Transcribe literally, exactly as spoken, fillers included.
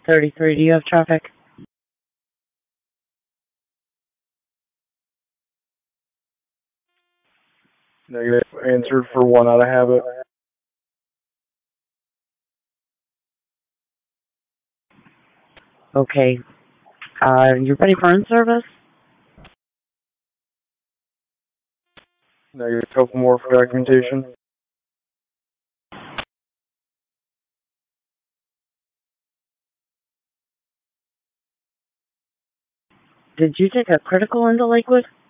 thirty-three, do you have traffic? Negative. Answered for one out of habit. Okay. Uh, you ready for in-service? Negative. Couple more for documentation. Did you take a critical into Lakewood?